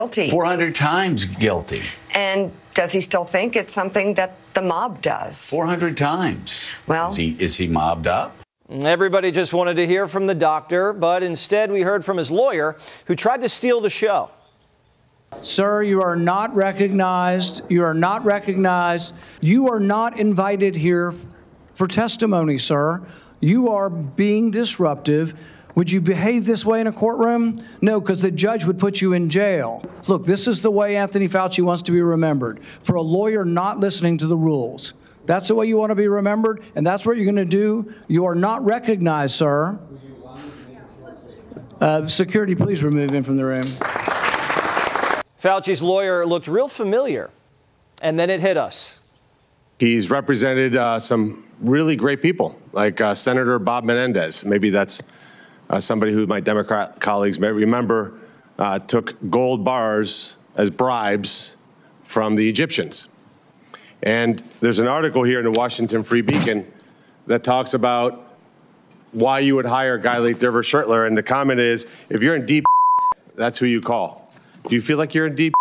Guilty. 400 times guilty. And does he still think it's something that the mob does? 400 times. Well, is he mobbed up? Everybody just wanted to hear from the doctor, but instead we heard from his lawyer, who tried to steal the show. Sir, you are not recognized. You are not recognized. You are not invited here for testimony, sir. You are being disruptive. Would you behave this way in a courtroom? No, because the judge would put you in jail. Look, this is the way Anthony Fauci wants to be remembered, for a lawyer not listening to the rules. That's the way you want to be remembered, and that's what you're going to do. You are not recognized, sir. Security, please remove him from the room. Fauci's lawyer looked real familiar, and then it hit us. He's represented some really great people, like Senator Bob Menendez. Maybe that's somebody who my Democrat colleagues may remember took gold bars as bribes from the Egyptians. And there's an article here in the Washington Free Beacon that talks about why you would hire a guy like Dervish Schertler. And the comment is, if you're in deep, that's who you call. Do you feel like you're in deep?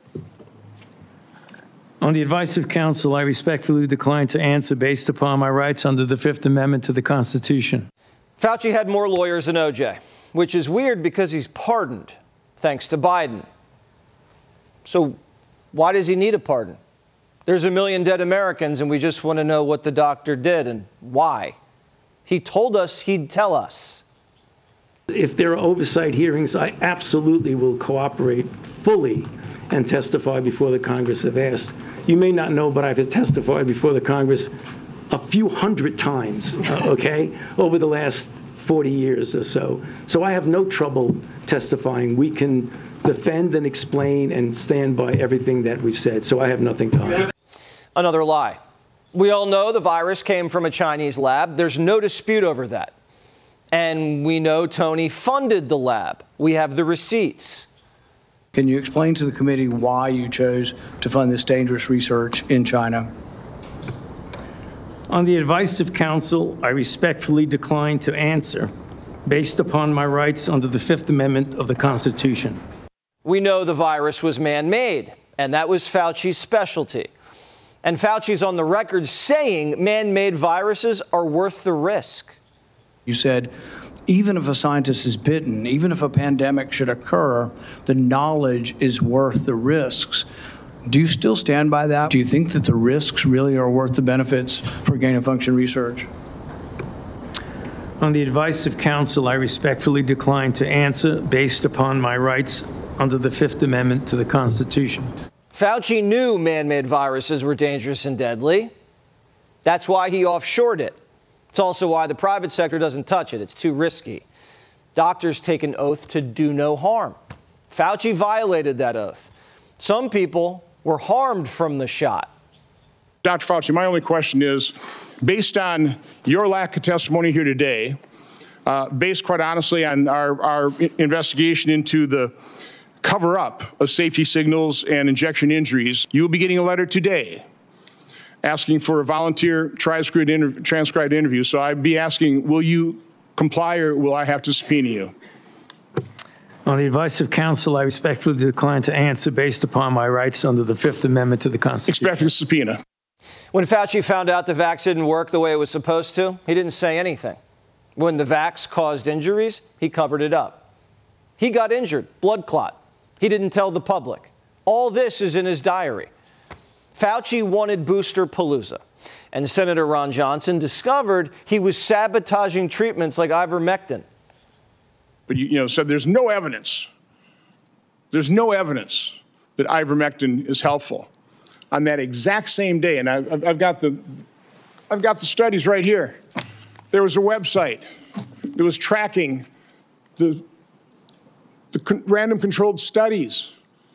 On the advice of counsel, I respectfully decline to answer based upon my rights under the Fifth Amendment to the Constitution. Fauci had more lawyers than OJ, which is weird because he's pardoned, thanks to Biden. So why does he need a pardon? There's 1 million dead Americans, and we just want to know what the doctor did and why. He told us he'd tell us. If there are oversight hearings, I absolutely will cooperate fully and testify before the Congress if asked. You may not know, but I've testified before the Congress a few hundred times, okay, over the last 40 years or so. So I have no trouble testifying. We can defend and explain and stand by everything that we've said. So I have nothing to hide. Another lie. We all know the virus came from a Chinese lab. There's no dispute over that. And we know Tony funded the lab. We have the receipts. Can you explain to the committee why you chose to fund this dangerous research in China? On the advice of counsel, I respectfully decline to answer based upon my rights under the Fifth Amendment of the Constitution. We know the virus was man-made, and that was Fauci's specialty. And Fauci's on the record saying man-made viruses are worth the risk. You said, even if a scientist is bitten, even if a pandemic should occur, the knowledge is worth the risks. Do you still stand by that? Do you think that the risks really are worth the benefits for gain-of-function research? On the advice of counsel, I respectfully decline to answer based upon my rights under the Fifth Amendment to the Constitution. Fauci knew man-made viruses were dangerous and deadly. That's why he offshored it. It's also why the private sector doesn't touch it. It's too risky. Doctors take an oath to do no harm. Fauci violated that oath. Some people were harmed from the shot. Dr. Fauci, my only question is, based on your lack of testimony here today, based quite honestly on our investigation into the cover-up of safety signals and injection injuries, you will be getting a letter today asking for a volunteer transcribed interview. So I'd be asking, will you comply or will I have to subpoena you? On the advice of counsel, I respectfully decline to answer based upon my rights under the Fifth Amendment to the Constitution. Expect a subpoena. When Fauci found out the vax didn't work the way it was supposed to, he didn't say anything. When the vax caused injuries, he covered it up. He got injured, blood clot. He didn't tell the public. All this is in his diary. Fauci wanted booster palooza, and Senator Ron Johnson discovered he was sabotaging treatments like ivermectin. But you said there's no evidence. There's no evidence that ivermectin is helpful. On that exact same day, and I've got the studies right here. There was a website that was tracking the random controlled studies.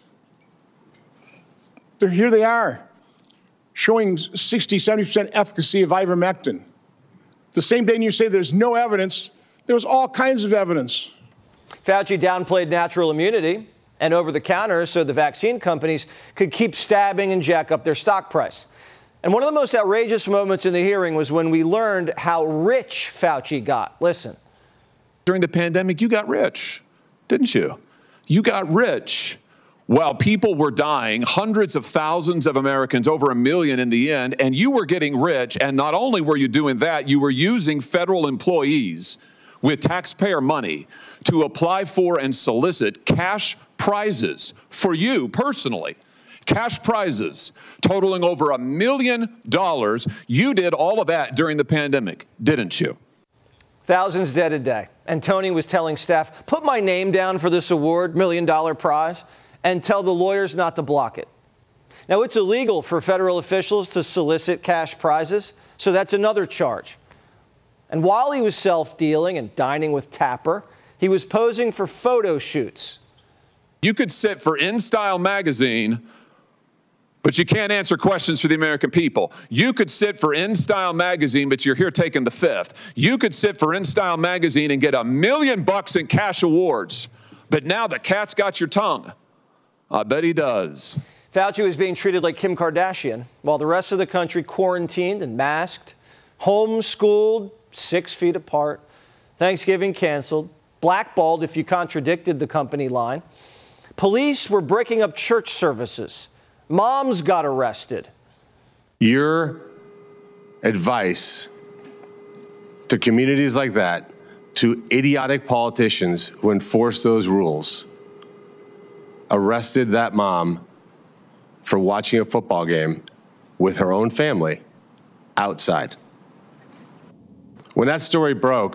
Here they are, showing 60, 70% efficacy of ivermectin. The same day you say there's no evidence, there was all kinds of evidence. Fauci downplayed natural immunity and over-the-counter so the vaccine companies could keep stabbing and jack up their stock price. And one of the most outrageous moments in the hearing was when we learned how rich Fauci got. Listen. During the pandemic, you got rich, didn't you? You got rich while people were dying, hundreds of thousands of Americans, over 1 million in the end, and you were getting rich. And not only were you doing that, you were using federal employees with taxpayer money to apply for and solicit cash prizes for you personally. Cash prizes totaling over $1 million. You did all of that during the pandemic, didn't you? Thousands dead a day. And Tony was telling staff, put my name down for this award, $1 million prize, and tell the lawyers not to block it. Now, it's illegal for federal officials to solicit cash prizes, so that's another charge. And while he was self-dealing and dining with Tapper, he was posing for photo shoots. You could sit for InStyle magazine, but you can't answer questions for the American people. You could sit for InStyle magazine, but you're here taking the fifth. You could sit for InStyle magazine and get $1 million in cash awards. But now the cat's got your tongue. I bet he does. Fauci was being treated like Kim Kardashian, while the rest of the country quarantined and masked, homeschooled 6 feet apart, Thanksgiving canceled, blackballed if you contradicted the company line. Police were breaking up church services. Moms got arrested. Your advice to communities like that, to idiotic politicians who enforce those rules, arrested that mom for watching a football game with her own family outside. When that story broke,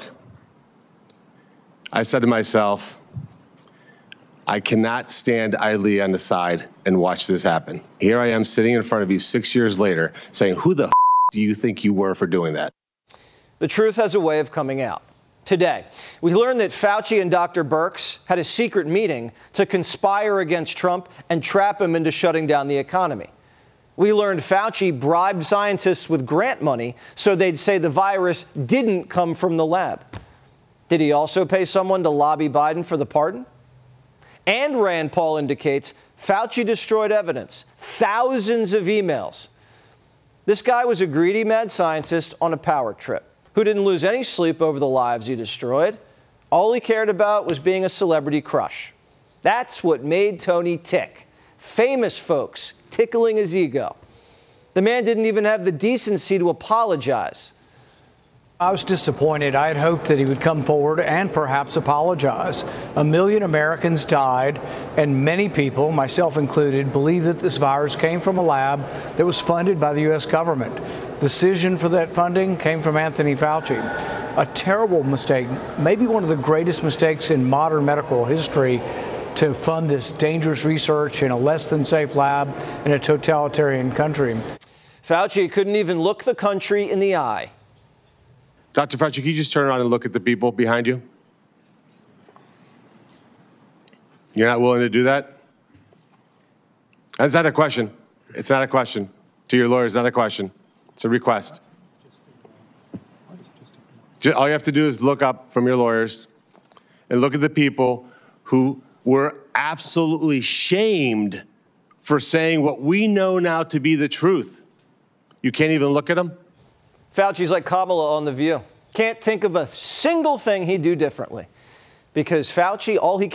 I said to myself, I cannot stand idly on the side and watch this happen. Here I am sitting in front of you 6 years later saying, who the do you think you were for doing that? The truth has a way of coming out. Today, we learned that Fauci and Dr. Birx had a secret meeting to conspire against Trump and trap him into shutting down the economy. We learned Fauci bribed scientists with grant money so they'd say the virus didn't come from the lab. Did he also pay someone to lobby Biden for the pardon? And Rand Paul indicates Fauci destroyed evidence, thousands of emails. This guy was a greedy mad scientist on a power trip who didn't lose any sleep over the lives he destroyed. All he cared about was being a celebrity crush. That's what made Tony tick. Famous folks tickling his ego. The man didn't even have the decency to apologize. I was disappointed. I had hoped that he would come forward and perhaps apologize. 1 million Americans died, and many people, myself included, believe that this virus came from a lab that was funded by the U.S. government. Decision for that funding came from Anthony Fauci. A terrible mistake, maybe one of the greatest mistakes in modern medical history, to fund this dangerous research in a less than safe lab in a totalitarian country. Fauci couldn't even look the country in the eye. Dr. Fauci, can you just turn around and look at the people behind you? You're not willing to do that? That's not a question. It's not a question. To your lawyers, not a question. It's a request. All you have to do is look up from your lawyers and look at the people who were absolutely shamed for saying what we know now to be the truth. You can't even look at them? Fauci's like Kamala on The View. Can't think of a single thing he'd do differently. Because Fauci, all he